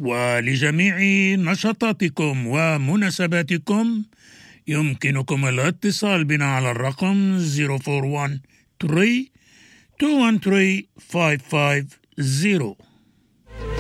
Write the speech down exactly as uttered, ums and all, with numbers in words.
ولجميع نشاطاتكم ومناسباتكم يمكنكم الاتصال بنا على الرقم صفر أربعة واحد ثلاثة اثنين واحد ثلاثة خمسة خمسة صفر.